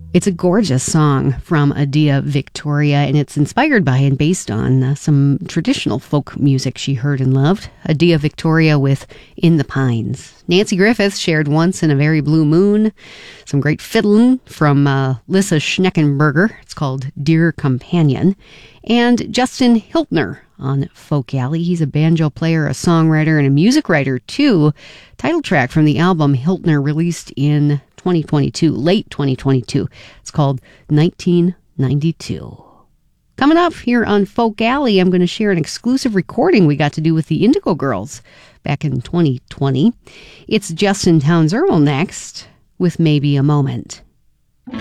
It's a gorgeous song from Adia Victoria, and it's inspired by and based on some traditional folk music she heard and loved. Adia Victoria with In the Pines. Nanci Griffith shared Once in a Very Blue Moon. Some great fiddling from Lissa Schneckenberger. It's called Dear Companion. And Justin Hiltner on Folk Alley. He's a banjo player, a songwriter, and a music writer, too. Title track from the album Hiltner released in 2022, late 2022. It's called 1992. Coming up here on Folk Alley, I'm going to share an exclusive recording we got to do with the Indigo Girls back in 2020. It's Justin Townes Earle next with Maybe a Moment.